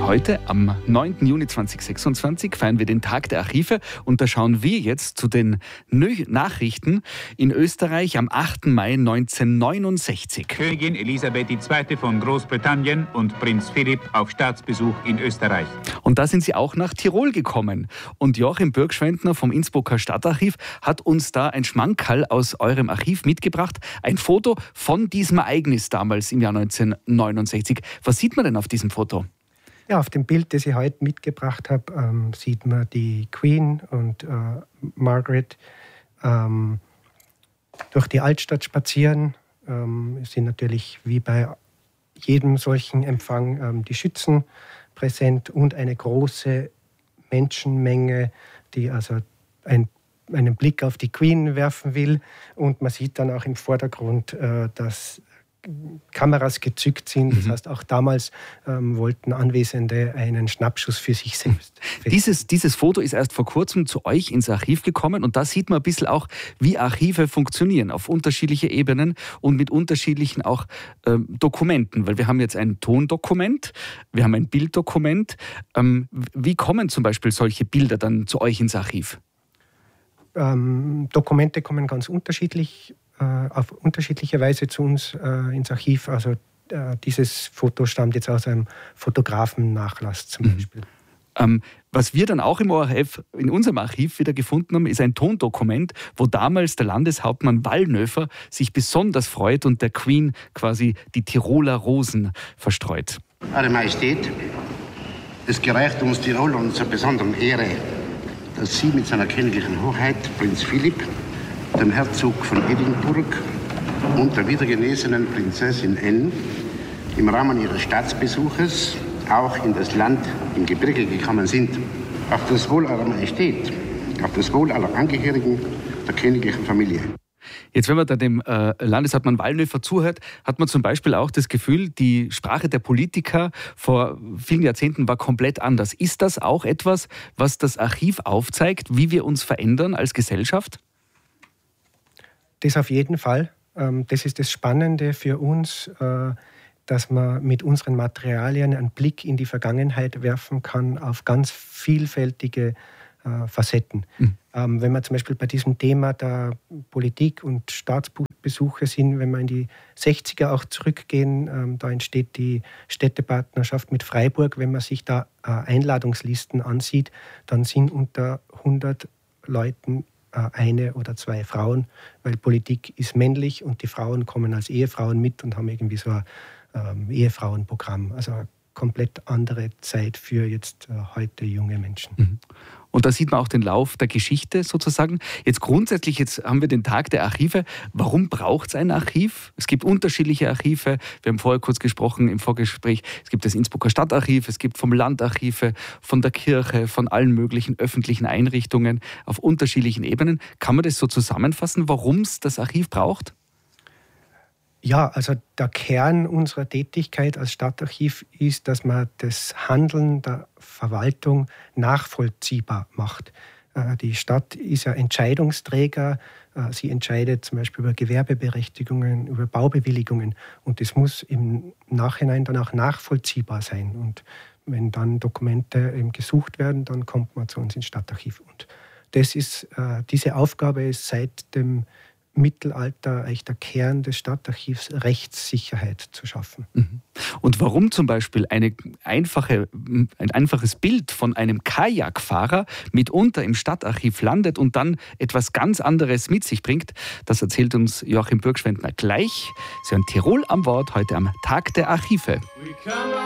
Heute, am 9. Juni 2026, feiern wir den Tag der Archive und da schauen wir jetzt zu den Nachrichten in Österreich am 8. Mai 1969. Königin Elisabeth II. Von Großbritannien und Prinz Philipp auf Staatsbesuch in Österreich. Und da sind sie auch nach Tirol gekommen. Und Joachim Bürgschwendtner vom Innsbrucker Stadtarchiv hat uns da ein Schmankerl aus eurem Archiv mitgebracht. Ein Foto von diesem Ereignis damals im Jahr 1969. Was sieht man denn auf diesem Foto? Ja, auf dem Bild, das ich heute mitgebracht habe, sieht man die Queen und Margaret durch die Altstadt spazieren. Es sind natürlich wie bei jedem solchen Empfang die Schützen präsent und eine große Menschenmenge, die also einen Blick auf die Queen werfen will. Und man sieht dann auch im Vordergrund, dass Kameras gezückt sind. Das heißt, auch damals wollten Anwesende einen Schnappschuss für sich selbst. Dieses Foto ist erst vor kurzem zu euch ins Archiv gekommen und da sieht man ein bisschen auch, wie Archive funktionieren auf unterschiedliche Ebenen und mit unterschiedlichen auch Dokumenten. Weil wir haben jetzt ein Tondokument, wir haben ein Bilddokument. Wie kommen zum Beispiel solche Bilder dann zu euch ins Archiv? Dokumente kommen ganz unterschiedlich auf unterschiedliche Weise zu uns ins Archiv. Also dieses Foto stammt jetzt aus einem Fotografennachlass zum Beispiel. Was wir dann auch in unserem Archiv wieder gefunden haben, ist ein Tondokument, wo damals der Landeshauptmann Wallnöfer sich besonders freut und der Queen quasi die Tiroler Rosen verstreut. Eure Majestät, es gereicht uns Tirolern zur besonderen Ehre, dass Sie mit seiner königlichen Hoheit, Prinz Philipp, dem Herzog von Edinburgh und der wiedergenesenen Prinzessin Anne im Rahmen ihres Staatsbesuches auch in das Land im Gebirge gekommen sind. Auf das Wohl eurer Majestät, auf das Wohl aller Angehörigen der königlichen Familie. Jetzt, wenn man da dem Landeshauptmann Wallnöfer zuhört, hat man zum Beispiel auch das Gefühl, die Sprache der Politiker vor vielen Jahrzehnten war komplett anders. Ist das auch etwas, was das Archiv aufzeigt, wie wir uns verändern als Gesellschaft? Das auf jeden Fall. Das ist das Spannende für uns, dass man mit unseren Materialien einen Blick in die Vergangenheit werfen kann auf ganz vielfältige Facetten. Wenn wir zum Beispiel bei diesem Thema der Politik- und Staatsbesuche sind, wenn wir in die 60er auch zurückgehen, da entsteht die Städtepartnerschaft mit Freiburg. Wenn man sich da Einladungslisten ansieht, dann sind unter 100 Leuten eine oder zwei Frauen, weil Politik ist männlich und die Frauen kommen als Ehefrauen mit und haben irgendwie so ein Ehefrauenprogramm. Also eine komplett andere Zeit für jetzt heute junge Menschen. Und da sieht man auch den Lauf der Geschichte sozusagen. Jetzt grundsätzlich, jetzt haben wir den Tag der Archive. Warum braucht es ein Archiv? Es gibt unterschiedliche Archive. Wir haben vorher kurz gesprochen im Vorgespräch. Es gibt das Innsbrucker Stadtarchiv, es gibt vom Land Archive, von der Kirche, von allen möglichen öffentlichen Einrichtungen auf unterschiedlichen Ebenen. Kann man das so zusammenfassen, warum es das Archiv braucht? Ja, also der Kern unserer Tätigkeit als Stadtarchiv ist, dass man das Handeln der Verwaltung nachvollziehbar macht. Die Stadt ist ja Entscheidungsträger. Sie entscheidet zum Beispiel über Gewerbeberechtigungen, über Baubewilligungen. Und das muss im Nachhinein dann auch nachvollziehbar sein. Und wenn dann Dokumente eben gesucht werden, dann kommt man zu uns ins Stadtarchiv. Und diese Aufgabe ist seit dem Mittelalter eigentlich der Kern des Stadtarchivs, Rechtssicherheit zu schaffen. Und warum zum Beispiel ein einfaches Bild von einem Kajakfahrer mitunter im Stadtarchiv landet und dann etwas ganz anderes mit sich bringt, das erzählt uns Joachim Bürgschwendtner gleich. Sie hören Tirol am Wort heute am Tag der Archive.